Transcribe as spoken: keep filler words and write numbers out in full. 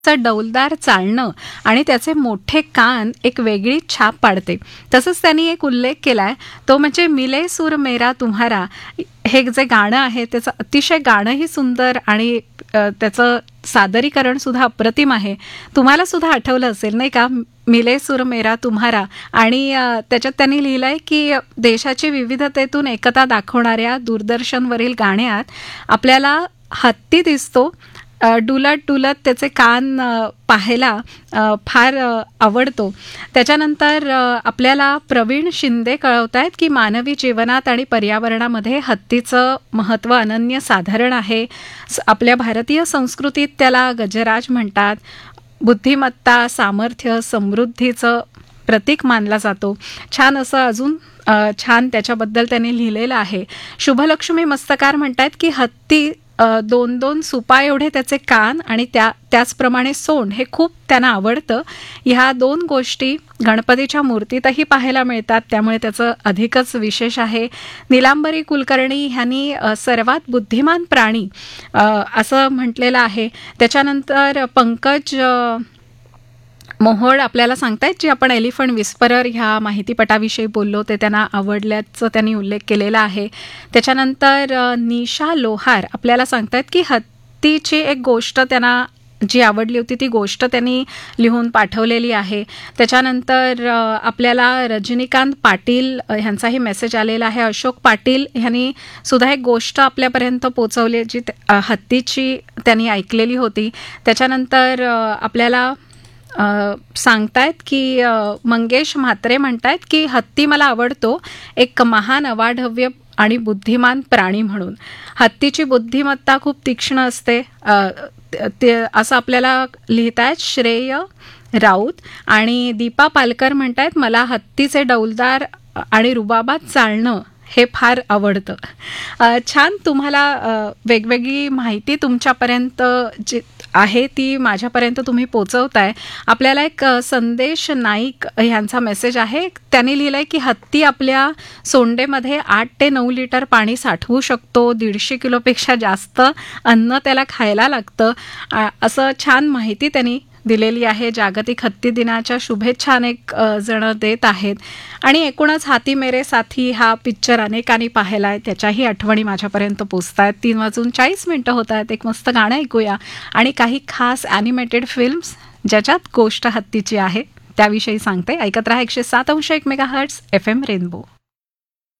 चं डौलदार चालणं आणि त्याचे मोठे कान एक वेगळी छाप पाडते. तसंच त्यांनी एक उल्लेख केलाय तो म्हणजे मिले सूर मेरा तुम्हारा. हे जे गाणं आहे त्याचं अतिशय गाणंही सुंदर आणि त्याचं सादरीकरण सुद्धा अप्रतिम आहे. तुम्हाला सुद्धा आठवलं असेल नाही का, मिले सूर मेरा तुम्हारा. आणि त्याच्यात त्यांनी लिहिलंय की देशाची विविधतेतून एकता दाखवणाऱ्या दूरदर्शनवरील गाण्यात आपल्याला हत्ती दिसतो. डुलत डुलत त्याचे कान पाहायला फार आवडतो. त्याच्यानंतर आपल्याला प्रवीण शिंदे कळवतायत की मानवी जीवनात आणि पर्यावरणामध्ये हत्तीचं महत्त्व अनन्य साधारण आहे. आपल्या भारतीय संस्कृतीत त्याला गजराज म्हणतात. बुद्धिमत्ता, सामर्थ्य, समृद्धीचं प्रतीक मानला जातो. छान असं अजून छान त्याच्याबद्दल त्यांनी लिहिलेलं आहे. शुभलक्ष्मी मस्तकार म्हणतात की हत्ती दोन दोन सुपा एवढे त्याचे कान आणि त्या त्याचप्रमाणे सोंड हे खूप त्यांना आवडतं. ह्या दोन गोष्टी गणपतीच्या मूर्तीतही पाहायला मिळतात, त्यामुळे त्याचं अधिकच विशेष आहे. निलांबरी कुलकर्णी ह्यांनी सर्वात बुद्धिमान प्राणी असं म्हटलेलं आहे. त्याच्यानंतर पंकज मोहोळ आपल्याला सांगतायत जी आपण एलिफंट विस्परर ह्या माहितीपटाविषयी बोललो ते त्यांना आवडल्याचं त्यांनी उल्लेख केलेला आहे. त्याच्यानंतर निशा लोहार आपल्याला सांगतायत की हत्तीची एक गोष्ट त्यांना जी आवडली होती ती गोष्ट त्यांनी लिहून पाठवलेली आहे. त्याच्यानंतर आपल्याला रजनीकांत पाटील ह्यांचाही मेसेज आलेला आहे. अशोक पाटील ह्यांनी सुद्धा एक गोष्ट आपल्यापर्यंत पोचवली जी हत्तीची त्यांनी ऐकलेली होती. त्याच्यानंतर आपल्याला सांगतायत की मंगेश म्हात्रे म्हणतायत की हत्ती मला आवडतो, एक महान अवाढव्य आणि बुद्धिमान प्राणी म्हणून. हत्तीची बुद्धिमत्ता खूप तीक्ष्ण असते ते असं आपल्याला लिहितायत श्रेय राऊत. आणि दीपा पालकर म्हणतायत मला हत्तीचे डौलदार आणि रुबाबात चालणं हे फार आवडतं. छान, तुम्हाला वेगवेगळी माहिती तुमच्यापर्यंत जी आहे ती माझ्यापर्यंत तुम्ही पोचवताय. आपल्याला एक संदेश नाईक ह्यांचा मेसेज आहे. त्यांनी लिहिलंय की हत्ती आपल्या सोंडेमध्ये आठ ते नऊ लिटर पाणी साठवू शकतो. दीडशे किलोपेक्षा जास्त अन्न त्याला खायला लागतं. असं छान माहिती त्यांनी दिलेली आहे. जागतिक हत्ती दिनाच्या शुभेच्छा अनेक जण देत आहेत. आणि एकूणच हाती मेरे साथी हा पिक्चर अनेकांनी पाहिला आहे, त्याच्याही आठवणी माझ्यापर्यंत पोचत आहेत. तीन वाजून चाळीस मिनटं होत आहेत. एक मस्त गाणं ऐकूया आणि काही खास ॲनिमेटेड फिल्म्स ज्याच्यात गोष्ट हत्तीची आहे त्याविषयी सांगते. ऐकत राहा एकशे सात अंश एक mega hertz F M rainbow.